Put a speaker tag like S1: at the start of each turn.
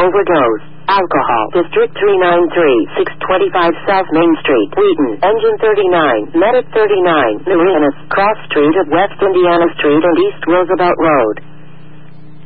S1: overdose. Alcohol. District 393, 625 South Main Street, Wheaton. Engine 39, Medic 39, Marinas, Cross Street of West Indiana Street and East Roosevelt Road.